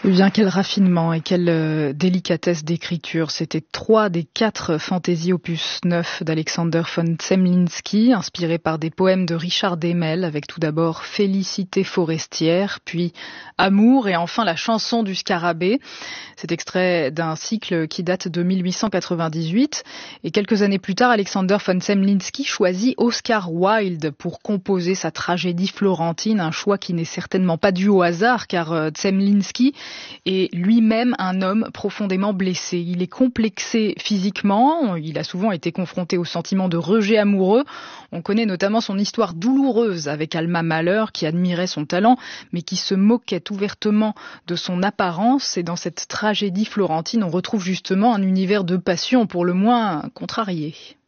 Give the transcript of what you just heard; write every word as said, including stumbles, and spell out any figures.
Eh bien, quel raffinement et quelle euh, délicatesse d'écriture. C'était trois des quatre fantaisies opus neuf d'Alexander von Zemlinsky, inspirées par des poèmes de Richard Demel, avec tout d'abord Félicité forestière, puis Amour et enfin la chanson du scarabée. C'est extrait d'un cycle qui date de mille huit cent quatre-vingt-dix-huit. Et quelques années plus tard, Alexander von Zemlinsky choisit Oscar Wilde pour composer sa tragédie florentine, un choix qui n'est certainement pas dû au hasard, car euh, Zemlinsky est lui-même un homme profondément blessé. Il est complexé physiquement, il a souvent été confronté au sentiment de rejet amoureux. On connaît notamment son histoire douloureuse avec Alma Mahler, qui admirait son talent, mais qui se moquait ouvertement de son apparence. Et dans cette tragédie florentine, on retrouve justement un univers de passion pour le moins contrarié.